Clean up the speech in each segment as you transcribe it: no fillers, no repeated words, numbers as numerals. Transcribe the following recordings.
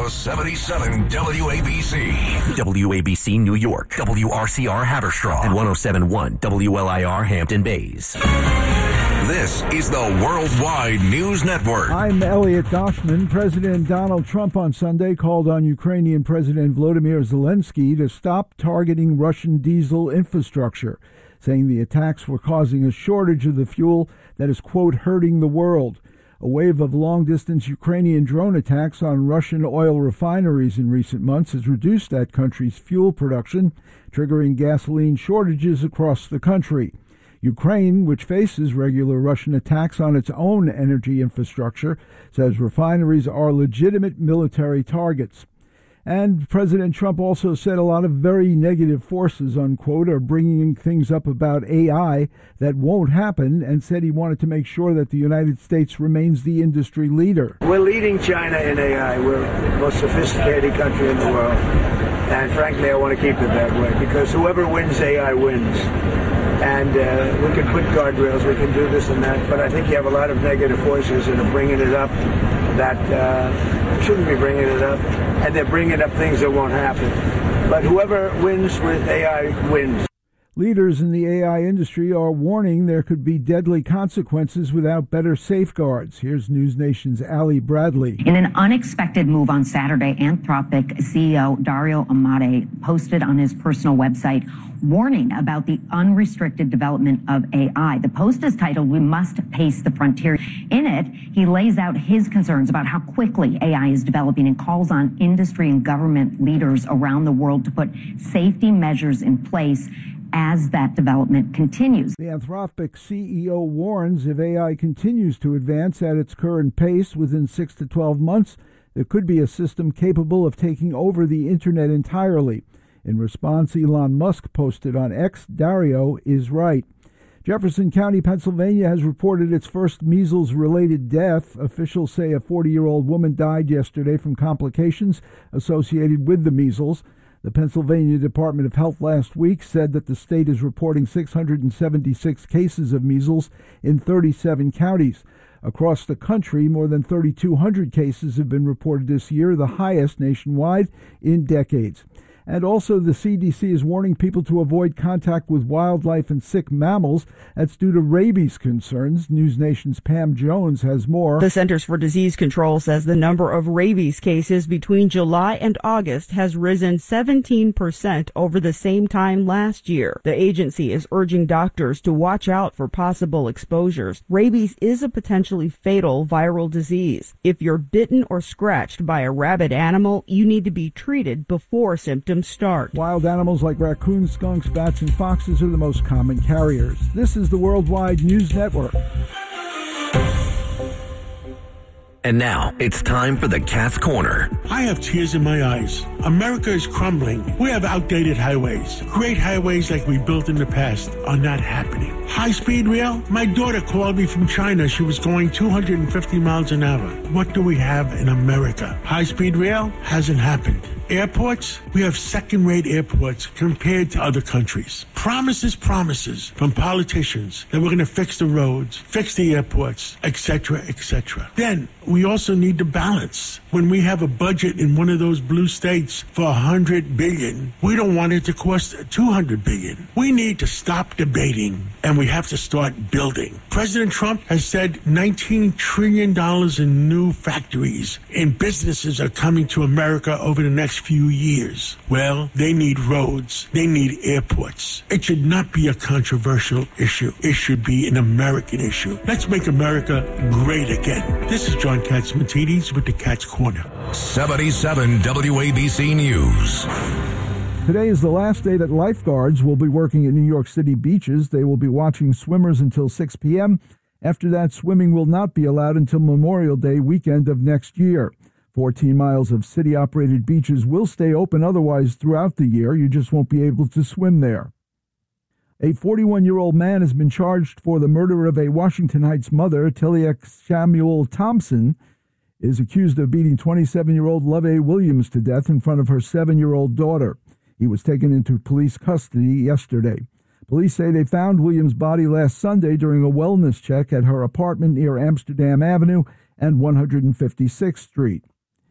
The 77 WABC. WABC New York, WRCR Haverstraw, and 107.1 WLIR Hampton Bays. This is the Worldwide News Network. I'm Elliot Goshman. President Donald Trump on Sunday called on Ukrainian President Volodymyr Zelensky to stop targeting Russian diesel infrastructure, saying the attacks were causing a shortage of the fuel that is, quote, hurting the world. A wave of long-distance Ukrainian drone attacks on Russian oil refineries in recent months has reduced that country's fuel production, triggering gasoline shortages across the country. Ukraine, which faces regular Russian attacks on its own energy infrastructure, says refineries are legitimate military targets. And President Trump also said a lot of very negative forces, unquote, are bringing things up about AI that won't happen, and said he wanted to make sure that the United States remains the industry leader. We're leading China in AI. We're the most sophisticated country in the world. And frankly, I want to keep it that way, because whoever wins AI wins. And we can put guardrails, we can do this and that, but I think you have a lot of negative forces that are bringing it up that shouldn't be bringing it up, and they're bringing up things that won't happen. But whoever wins with AI wins. Leaders in the AI industry are warning there could be deadly consequences without better safeguards. Here's News Nation's Ali Bradley. In an unexpected move on Saturday, Anthropic CEO Dario Amodei posted on his personal website warning about the unrestricted development of AI. The post is titled, "We Must Pace the Frontier." In it, he lays out his concerns about how quickly AI is developing and calls on industry and government leaders around the world to put safety measures in place as that development continues. The Anthropic CEO warns if AI continues to advance at its current pace within 6 to 12 months, there could be a system capable of taking over the internet entirely. In response, Elon Musk posted on X, "Dario is right." Jefferson County, Pennsylvania has reported its first measles-related death. Officials say a 40-year-old woman died yesterday from complications associated with the measles. The Pennsylvania Department of Health last week said that the state is reporting 676 cases of measles in 37 counties. Across the country, more than 3,200 cases have been reported this year, the highest nationwide in decades. And also, the CDC is warning people to avoid contact with wildlife and sick mammals. That's due to rabies concerns. News Nation's Pam Jones has more. The Centers for Disease Control says the number of rabies cases between July and August has risen 17% over the same time last year. The agency is urging doctors to watch out for possible exposures. Rabies is a potentially fatal viral disease. If you're bitten or scratched by a rabid animal, you need to be treated before symptoms start. Wild animals like raccoons, skunks, bats, and foxes are the most common carriers. This is the Worldwide News Network. And now, it's time for the Cat's Corner. I have tears in my eyes. America is crumbling. We have outdated highways. Great highways like we built in the past are not happening. High-speed rail? My daughter called me from China. She was going 250 miles an hour. What do we have in America? High-speed rail hasn't happened. Airports? We have second-rate airports compared to other countries. Promises from politicians that we're going to fix the roads, fix the airports, etc., etc. Then we also need to balance. When we have a budget in one of those blue states for $100 billion, we don't want it to cost $200 billion. We need to stop debating, and we have to start building. President Trump has said $19 trillion in new factories and businesses are coming to America over the next few years. Well, they need roads. They need airports. It should not be a controversial issue. It should be an American issue. Let's make America great again. This is John Catsimatidis with the Cat's Corner. 77 WABC News. Today is the last day that lifeguards will be working at New York City beaches. They will be watching swimmers until 6 p.m. After that, swimming will not be allowed until Memorial Day weekend of next year. 14 miles of city-operated beaches will stay open otherwise throughout the year. You just won't be able to swim there. A 41-year-old man has been charged for the murder of a Washington Heights mother. Tiliak Samuel Thompson is accused of beating 27-year-old Love Williams to death in front of her 7-year-old daughter. He was taken into police custody yesterday. Police say they found Williams' body last Sunday during a wellness check at her apartment near Amsterdam Avenue and 156th Street.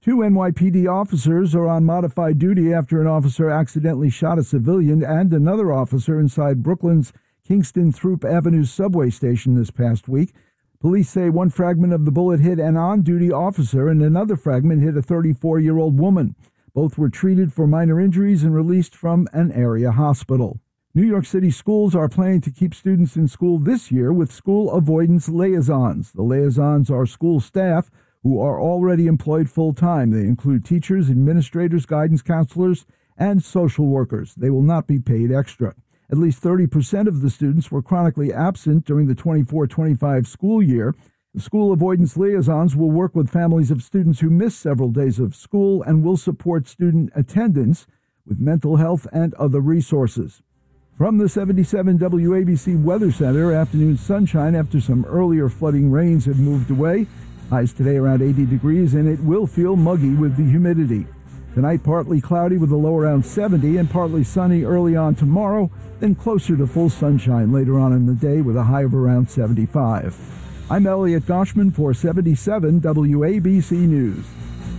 2 NYPD officers are on modified duty after an officer accidentally shot a civilian and another officer inside Brooklyn's Kingston Throop Avenue subway station this past week. Police say one fragment of the bullet hit an on-duty officer and another fragment hit a 34-year-old woman. Both were treated for minor injuries and released from an area hospital. New York City schools are planning to keep students in school this year with school avoidance liaisons. The liaisons are school staff who are already employed full-time. They include teachers, administrators, guidance counselors, and social workers. They will not be paid extra. At least 30% of the students were chronically absent during the 24-25 school year. The school avoidance liaisons will work with families of students who miss several days of school and will support student attendance with mental health and other resources. From the 77 WABC Weather Center, afternoon sunshine after some earlier flooding rains had moved away. Highs today around 80 degrees, and it will feel muggy with the humidity. Tonight, partly cloudy with a low around 70 and partly sunny early on tomorrow, then closer to full sunshine later on in the day with a high of around 75. I'm Elliot Goshman for 77 WABC News.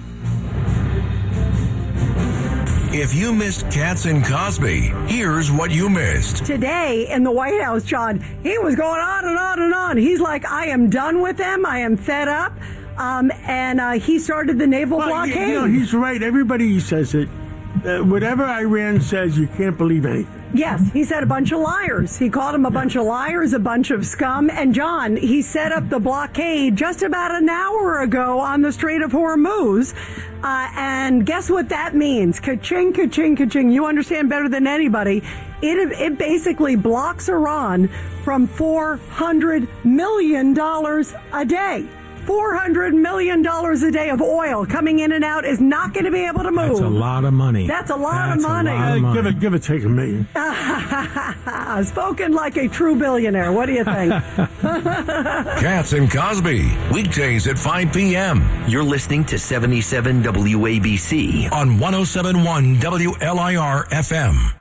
If you missed Katz and Cosby, here's what you missed. Today in the White House, John, he was going on and on and on. He's like, I am done with them. I am fed up. And he started the naval blockade. You know, he's right. Everybody says it. Whatever Iran says, you can't believe anything. Yes, he said a bunch of liars. He called them a bunch of liars, a bunch of scum. And, John, he set up the blockade just about an hour ago on the Strait of Hormuz. And guess what that means? Ka-ching, ka-ching, ka-ching. You understand better than anybody. It basically blocks Iran from $400 million a day. $400 million a day of oil coming in and out is not going to be able to move. That's a lot of money. That's a lot of money. Give it, take $1 million. Spoken like a true billionaire. What do you think? Katz and Cosby, weekdays at 5 p.m. You're listening to 77 WABC on 107.1 WLIR FM.